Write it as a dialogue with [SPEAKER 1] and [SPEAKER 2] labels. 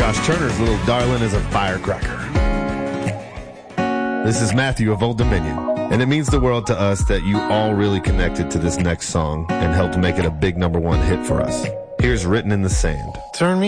[SPEAKER 1] Josh Turner's little darling is a firecracker. This is Matthew of Old Dominion, and it means the world to us that you all really connected to this next song and helped make it a big #1 hit for us. Here's Written in the Sand.
[SPEAKER 2] Turn me